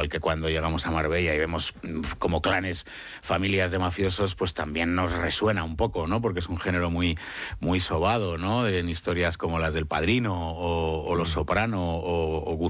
que cuando llegamos a Marbella y vemos como clanes, familias de mafiosos, pues también nos resuena un poco, ¿no? Porque es un género muy, muy sobado, ¿no? En historias como las del Padrino o Los Soprano o